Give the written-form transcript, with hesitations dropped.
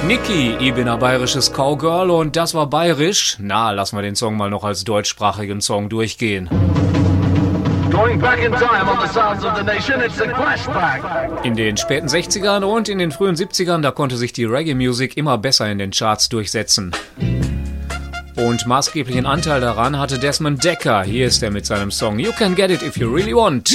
Niki, ich bin ein bayerisches Cowgirl und das war bayerisch. Na, lassen wir den Song mal noch als deutschsprachigen Song durchgehen. Going back in time on the sounds of the nation, it's a flashback. In den späten 60ern und in den frühen 70ern, da konnte sich die Reggae-Musik immer besser in den Charts durchsetzen. Und maßgeblichen Anteil daran hatte Desmond Dekker. Hier ist er mit seinem Song You Can Get It If You Really Want.